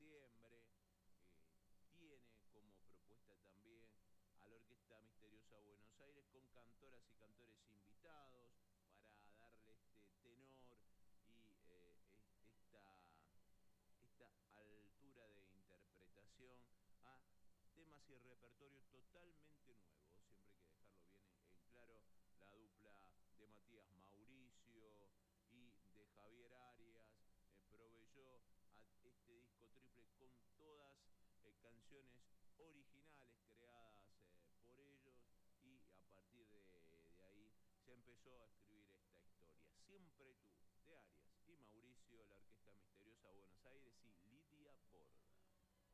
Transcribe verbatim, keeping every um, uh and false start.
diciembre. Eh, tiene como propuesta también a la Orquesta Misteriosa Buenos Aires con cantoras y cantores invitados para darle este tenor y eh, esta, esta altura de interpretación a temas y repertorio totalmente nuevo. Siempre hay que dejarlo bien en, en claro. La dupla de Matías Mauricio y de Javier Arias eh, proveyó a este disco triple con todas eh, canciones originales creadas eh, por ellos, y a partir de, de ahí se empezó a escribir esta historia. Siempre tú, de Arias y Mauricio, la Orquesta Misteriosa Buenos Aires y